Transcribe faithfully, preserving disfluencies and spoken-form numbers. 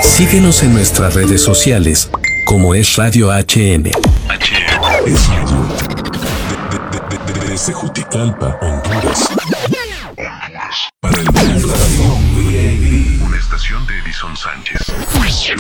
Síguenos en nuestras redes sociales, como es Radio H M. Es radio. De- de- de- Desde Juticalpa, Honduras. Para el mundo, Radio V I P. Una estación de Edison Sánchez.